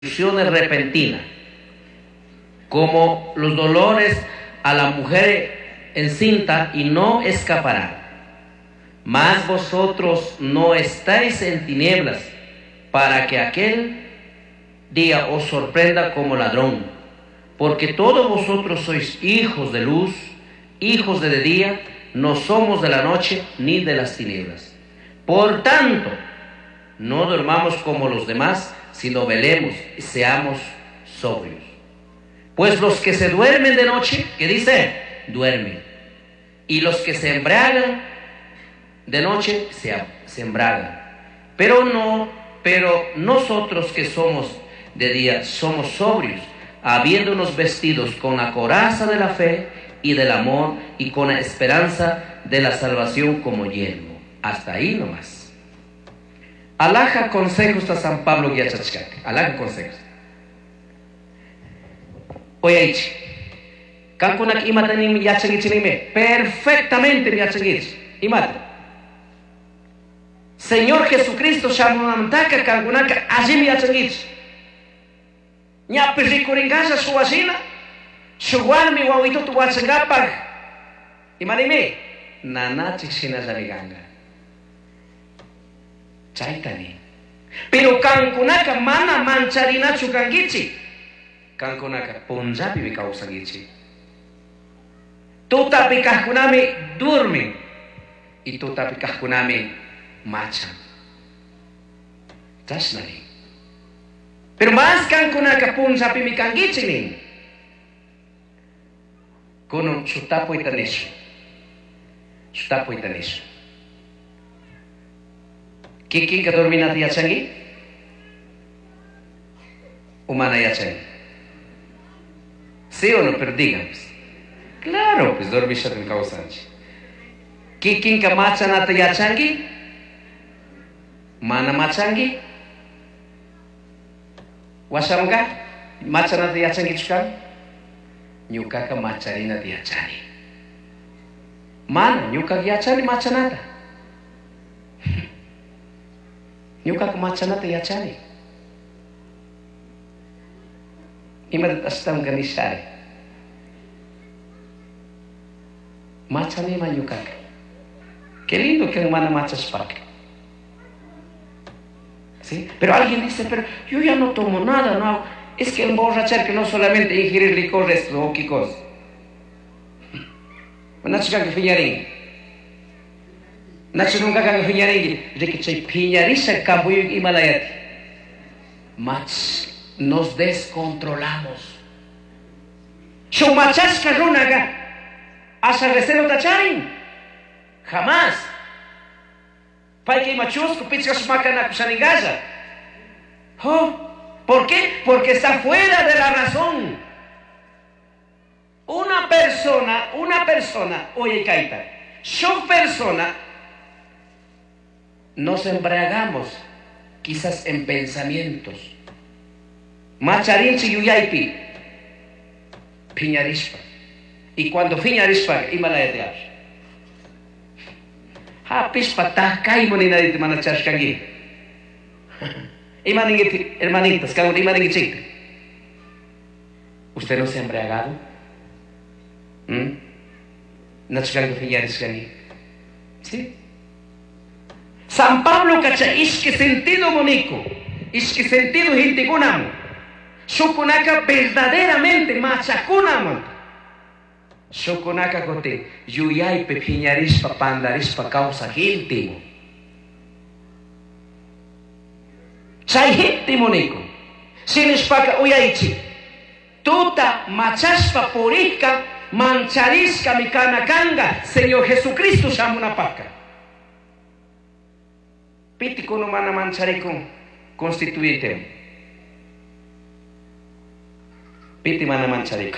convulsiones repentinas, como los dolores a la mujer encinta, y no escapará. Mas vosotros no estáis en tinieblas, para que aquel día os sorprenda como ladrón. Porque todos vosotros sois hijos de luz, hijos de día, no somos de la noche ni de las tinieblas. Por tanto, no durmamos como los demás, sino velemos y seamos sobrios. Pues los que se duermen de noche, ¿qué dice? Duermen. Y los que se embriagan de noche, se embriagan. Pero nosotros que somos de día, somos sobrios, habiéndonos vestidos con la coraza de la fe y del amor, y con la esperanza de la salvación como yelmo. Hasta ahí nomás. Alaja consejos a San Pablo Giachachkak. Alaja consejos. Oye, kankunak imatanim yachangichinime. Perfectamente yachangich. Imata. Señor Jesucristo shamunamtaka kankunaka ajim yachangich. Ñapi rikuringasha suwashina. Shuwarmi wawito tu wachangapag. Imanime. Nanachik shinazariganga. Chaitani. Pero kankunaka mana mancharina chukangichi. Kankunaka punjabi vikausangichi. Tutapi kahkunami durmi. Y tutapi kahkunami machan. Tasnani. Pero más kankunaka punjabi mikangichi nin. Kono sutapo itanisho. Sutapo itanisho. ¿Quién que dormina de yachangi? Humana yachangi. ¿Sí o no? Pero díganos. Claro, pues dormisha de causanchi. ¿Quién que machana de yachangi? Mana machangi? Washamga? Machana de yachangi chukan? Nyukaka macharina de yachani. Mana, nyukaka yachani machanata. Nyukaka machanata yachani. Imadat astam ganishari. Machani ma nyukaka. Qué lindo que hermana machas pak. ¿Sí? Pero alguien dice, pero yo ya no tomo nada, no. Es que emborrachar que no solamente ingerir licores o quicos. Nachica que fiñarín. Nacho nunca que fiñarín. De que se piñarisa cabuyo Himalayati. Mach nos descontrolamos. Shumachasca runaga. Hasta recero tacharin. Jamás. Paiki machusco pichas macana kusanigaza. Oh. ¿Por qué? Porque está fuera de la razón. Una persona, oye Kaita, su persona, nos embriagamos quizás en pensamientos. Macharinchi yuyaipi, piñarispa. Y cuando piñarispa, Himalaya te habla. Ha pispa ta kaimonina de manachashkangi. Hermanitas, cada uno ¿usted no se ha embriagado? ¿Sí? San Pablo cacha, que sentido monico, que sentido hintigunamo, sukunaka verdaderamente machakunamo, sukunaka kote, yuyay pepiñarispa pandarispa causa hintimo. Chay hintimo nico, sinishpaka uyaichi, tuta machaspa purika, mancharisca mi canacanga, Señor Jesucristo shamunapaka. Pitico no mana mancharico constituite. Piti mana mancharico.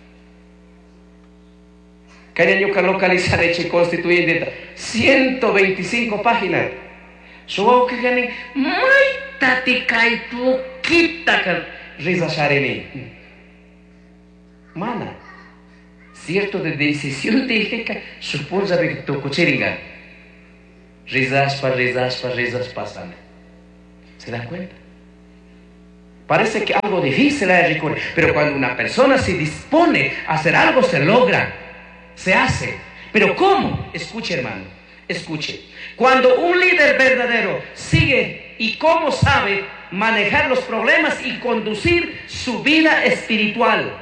Cañañuca localizar hecho constituyente 125 páginas. Subo que ganen muy tatica y poquita risa shareni. Mana. Cierto de decisión de supone que tu cocheringa. Risas pasan. ¿Se da cuenta? Parece que algo difícil es recurrir, pero cuando una persona se dispone a hacer algo, se logra, se hace. ¿Pero cómo? Escuche, hermano, escuche. Cuando un líder verdadero sigue y cómo sabe manejar los problemas y conducir su vida espiritual.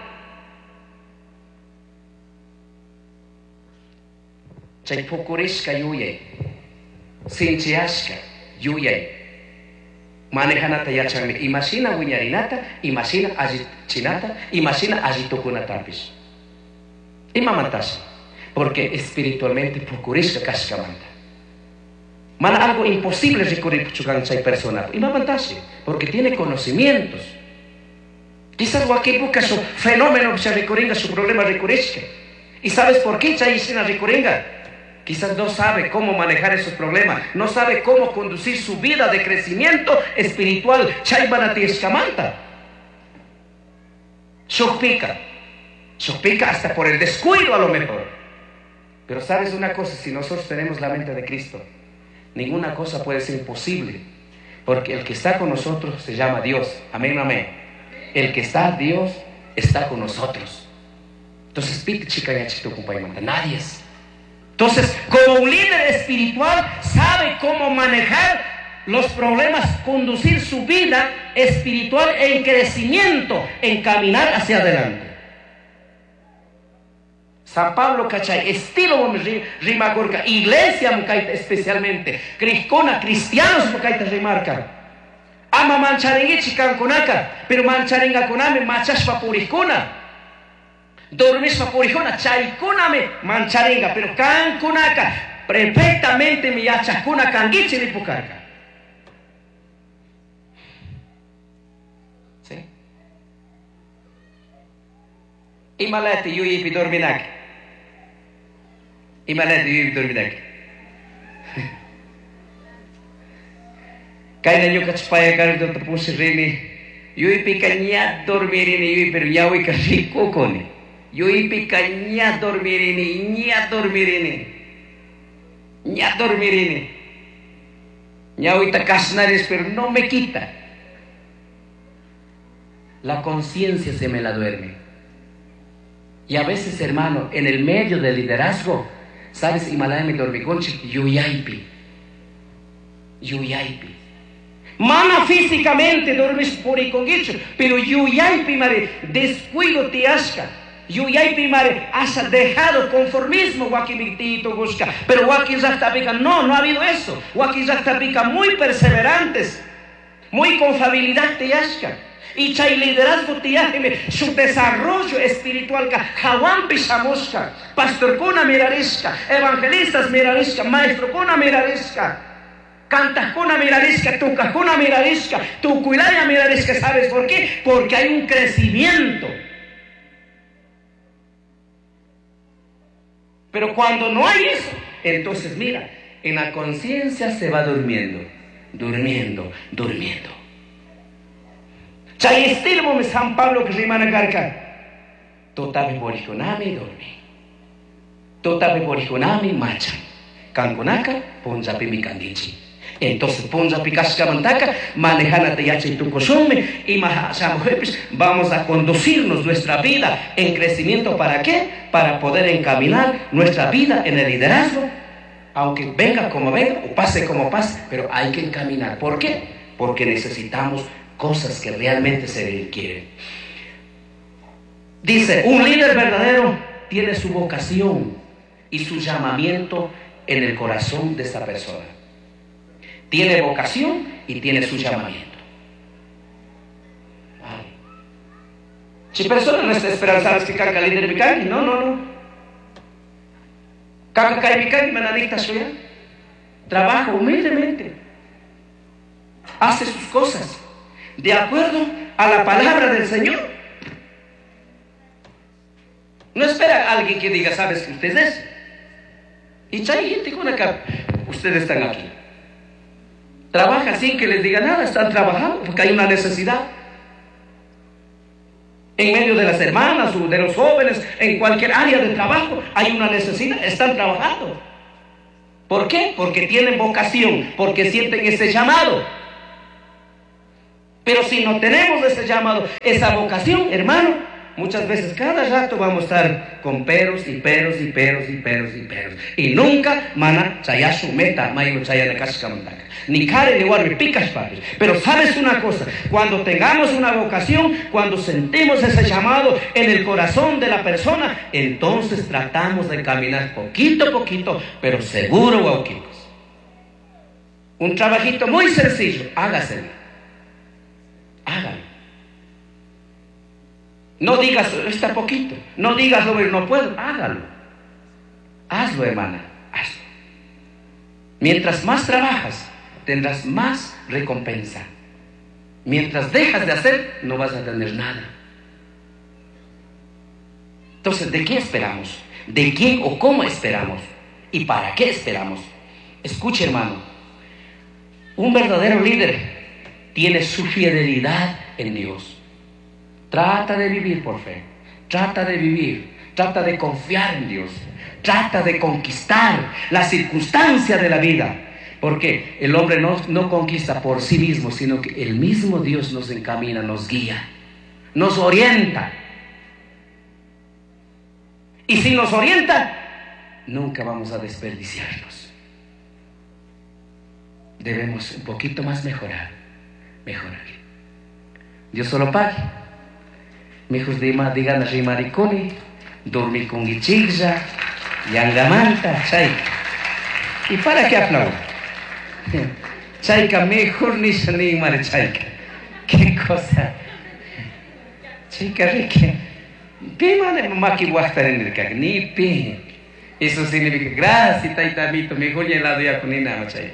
Chaypukurishka yuyay, sinchiashka yuyay. Manejanata yachami, imagina wiñarinata, imagina ajichinata, imagina ajitukunatapis. Imamantas, porque espiritualmente pukurishka kashkamanta. Mana algo imposible recurrir puchukan chay persona. Imamantas, porque tiene conocimientos. Quizás aquí busca su fenómeno que se recurringa, su problema recurrishka. ¿Y sabes por qué chay isina recurringa? Quizás no sabe cómo manejar esos problemas, no sabe cómo conducir su vida de crecimiento espiritual. Chaybanati escamanta. Shokpika hasta por el descuido a lo mejor. Pero sabes una cosa, si nosotros tenemos la mente de Cristo, ninguna cosa puede ser imposible, porque el que está con nosotros se llama Dios. Amén, amén. El que está Dios está con nosotros. Entonces, pite chica ya chito compañía, nadie es. Entonces, como un líder espiritual, sabe cómo manejar los problemas, conducir su vida espiritual en crecimiento, en caminar hacia adelante. San Pablo, ¿cachai? Estilo rima gorka, iglesia mukaita especialmente, cristianos mukaita rimarca. Ama mancharingi chikankunaka, pero mancharinga kuname machashpa purikuna. Dormispa purijuna, chaykuname mancharinga, pero kankunaka perfectamente mi yachakuna kangichi ripukarka. ¿Sí? Imalati yuyipi dorminak. Imalati yuyipi dorminak. Kaina yuka chpaya kardo tapusi rini. Yuyipi kanya dormirini yuyipi pero yawi kariko koni. Yuyipi ña dormirini. Ñawita kasnares, pero no me quita. La conciencia se me la duerme. Y a veces, hermano, en el medio del liderazgo, ¿sabes? Himalaya me dormiconche, yuyaipi. Mana físicamente dormes por y con pero yuyaipi, mare, descuido te asca. Yuyaipi mare, has dejado conformismo, Wakimitito busca, pero Wakizatapica no ha habido eso. Wakizatapica muy perseverantes, muy confiabilidad te asca. Y chay liderazgo te su desarrollo espiritual, Hawampi Shamoska, pastor Kuna Mirarisca, evangelistas Mirarisca, maestro Kuna Mirarisca. Cantas con mirarisca, tocas con mirarisca, tu cuidaya mirarisca. ¿Sabes por qué? Porque hay un crecimiento. Pero cuando no hay eso, entonces mira, en la conciencia se va durmiendo. Chay estilo me San Pablo que rimana carca. Totabe borijonami dormi. Totabe borijonami macha. Kankunaka, ponzapi mi kandichi. Entonces ponzapi kaskamantaca, manejanate yache tu consume y vamos a conducirnos nuestra vida en crecimiento. ¿Para qué? Para poder encaminar nuestra vida en el liderazgo, aunque venga como venga o pase como pase, pero hay que encaminar. ¿Por qué? Porque necesitamos cosas que realmente se requieren. Dice, un líder verdadero tiene su vocación y su llamamiento en el corazón de esta persona. Tiene vocación y tiene su llamamiento. Si persona no está esperanzada que caga líder bicani, no. Caga cae bicani, mananita suya. Trabaja humildemente. Hace sus cosas de acuerdo a la palabra del Señor. No espera a alguien que diga, sabes que usted es. Y chay gente con acá, ustedes están aquí. Trabaja sin que les diga nada, están trabajando porque hay una necesidad. En medio de las hermanas o de los jóvenes, en cualquier área de trabajo, hay una necesidad, están trabajando. ¿Por qué? Porque tienen vocación, porque sienten ese llamado. Pero si no tenemos ese llamado, esa vocación, hermano, muchas veces cada rato vamos a estar con peros y peros y peros y peros y peros. Y nunca mana chayashu meta mayo chayane kashkamantaka. Ni care ni warbi picas padres. Pero sabes una cosa, cuando tengamos una vocación, cuando sentimos ese llamado en el corazón de la persona, entonces tratamos de caminar poquito a poquito, pero seguro, guauquicos. Un trabajito muy sencillo, hágaselo. Hágalo. No digas, está poquito. No digas, no puedo. Hágalo. Hazlo, hermana. Hazlo. Mientras más trabajas, tendrás más recompensa. Mientras dejas de hacer, no vas a tener nada. Entonces, ¿de qué esperamos? ¿De quién o cómo esperamos? ¿Y para qué esperamos? Escuche, hermano. Un verdadero líder tiene su fidelidad en Dios. Trata de vivir por fe. Trata de vivir. Trata de confiar en Dios. Trata de conquistar la circunstancia de la vida. Porque el hombre no conquista por sí mismo, sino que el mismo Dios nos encamina, nos guía, nos orienta. Y si nos orienta, nunca vamos a desperdiciarnos. Debemos un poquito más mejorar. Dios solo pague. Mijos digan rimariconi, dormir con guichilla, yangamanta, chay. ¿Y para qué aplaudo? Chayka mejor ni mare chayka. ¿Qué cosa? Chayka rique. Pi mane maki guastar en el cag, ni pi. Eso significa gracias, taitamito, mejor ya la doy a conina, chay.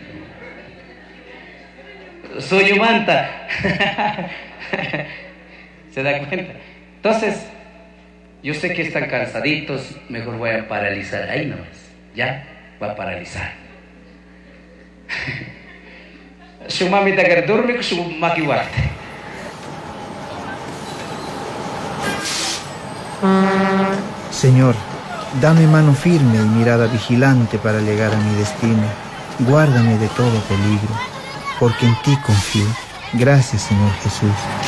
Soy manta. ¿Se da cuenta? Entonces, yo sé que están cansaditos, mejor voy a paralizar. Ahí nomás, ya, va a paralizar. Su mami te agar dormir, su maki guarte. Señor, dame mano firme y mirada vigilante para llegar a mi destino. Guárdame de todo peligro, porque en ti confío. Gracias, Señor Jesús.